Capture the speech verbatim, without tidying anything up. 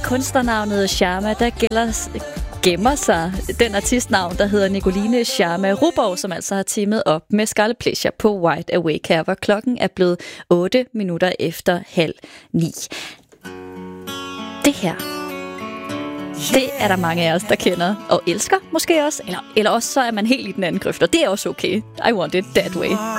kunstnernavnet Sharma, der gælder, gemmer sig den artistnavn, der hedder Nicoline Sharma Ruborg, som altså har teamet op med Scarlet Pleasure på Wide Awake her, hvor klokken er blevet otte minutter efter halv ni. Det her, det er der mange af os, der kender og elsker måske også, eller, eller også så er man helt i den anden grøft, og det er også okay. I want it that way.